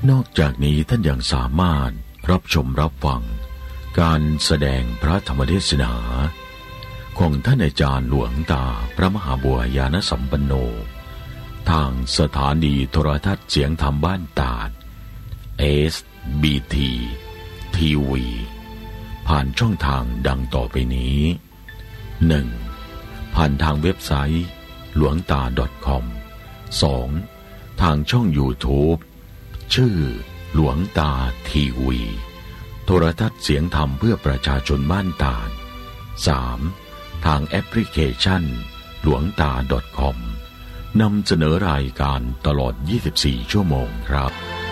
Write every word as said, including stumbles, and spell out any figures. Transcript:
นอกจากนี้ท่านยังสามารถรับชมรับฟังการแสดงพระธรรมเทศนาของท่านอาจารย์หลวงตาพระมหาบัวยานสัมปันโนทางสถานีโทรทัศน์เสียงธรรมบ้านตาด เอส บี ที ที วี ผ่านช่องทางดังต่อไปนี้ หนึ่ง. ผ่านทางเว็บไซต์หลวงตา .com สอง. ทางช่อง YouTube ชื่อหลวงตาทีวีโทรทัศน์เสียงธรรมเพื่อประชาชนบ้านตาด สาม. ทางแอปพลิเคชันหลวงตา .com นำเสนอรายการตลอดยี่สิบสี่ชั่วโมงครับ